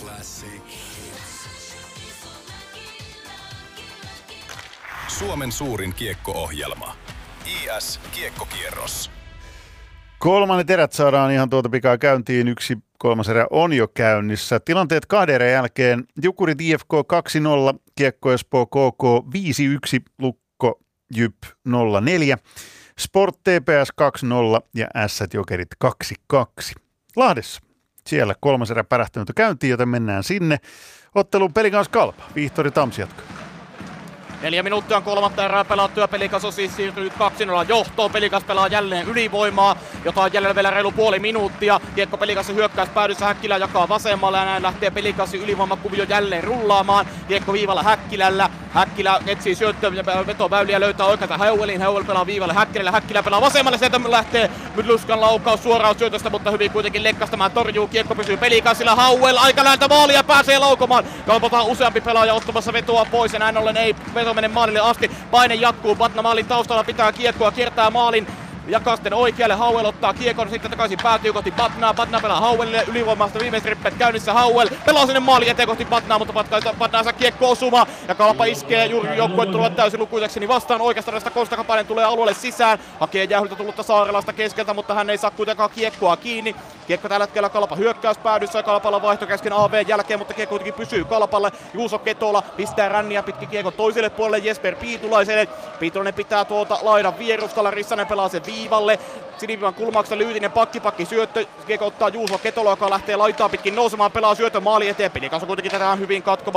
Classic. Suomen suurin kiekko-ohjelma. IS Kiekkokierros. Kolmannet erät saadaan ihan tuota pikaa käyntiin. Yksi kolmas erä on jo käynnissä. Tilanteet kahden erän jälkeen. Jukurit IFK 2-0, Kiekko Espoo KK 5-1, Lukko Jyp 0-4, Sport TPS 2-0 ja Ässät Jokerit 2-2. Lahdessa. Siellä kolmas erä pärähtänyt käyntiin, joten mennään sinne. Otteluun Pelikans Kalpa. Vihtori Tamsi jatkaa. 4 minuuttia on kolmatta erää pelattu ja Pelikas on siis siirtynyt 2-0 johtoon. Pelikas pelaa jälleen ylivoimaa, jota on jäljellä vielä reilu puoli minuuttia. Kiekko Pelikasin hyökkäyspäädyssä, Häkkilä jakaa vasemmalle ja näin lähtee Pelikasin ylivoimakuvio jälleen rullaamaan. Kiekko viivalla Häkkilällä. Häkkilä etsii vetoväyliä, löytää oikeata Heuvelin. Heuvel pelaa viivalle Häkkilälle. Häkkilä pelaa vasemmalle. Sieltä lähtee Mydluskan laukaus suoraan syötöstä, mutta hyvin kuitenkin lekkastamaan torjuu. Kiekko pysyy Pelikasilla. Hauel aika lääntä maalia pääsee laukomaan. Kalpataan useampi pelaaja ottamassa vetoa pois ja näin ollen ei veto mene maalille asti. Paine jatkuu. Batna maalin taustalla pitää kiekkoa, kiertää maalin. Jakaa sitten oikealle, Hauel ottaa kiekon, sitten takaisin päätyy kohti Batnaa. Batna pelaa Hauelille, ylivoimasta viimeiset rippeet käynnissä. Hauel pelaa sinne maalin eteen kohti Batnaa, mutta Batnaa saa kiekko osumaan. Ja Kalpa iskee, juuri joukkueet tulevat täysin lukuiseksi, niin vastaan oikeasta rasta Kostakapainen tulee alueelle sisään. Hakee jäyhyltä tullutta Saarelasta keskeltä, mutta hän ei saa kuitenkaan kiekkoa kiinni. Kiekko tällä hetkellä Kalpa hyökkäyspäädyssä ja Kalpalla vaihto kesken AV jälkeen, mutta kiekko kuitenkin pysyy Kalpalle. Juuso Ketola pistää ränniä pitkin kiekon toiselle puolelle Jesper Piitulaiselle. Piitulainen pitää tuolta laidan vierustalla, Rissanen pelaa sen viivalle. Sinivivan kulmauksesta Lyytinen pakki syöttö. Kiekko ottaa Juuso Ketola, joka lähtee laitaa pitkin nousemaan, pelaa syötön maali eteen. Pelikas on kuitenkin tätä hyvin katkova.